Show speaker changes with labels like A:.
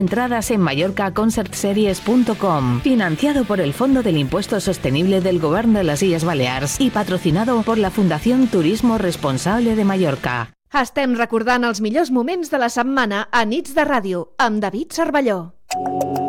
A: Entradas en mallorcaconcertseries.com, financiado por el Fondo del Impuesto Sostenible del Govern de les Illes Balears y patrocinado por la Fundación Turismo Responsable de Mallorca.
B: Estem recordant els millors moments de la setmana a Nits de Ràdio, amb David Cervelló.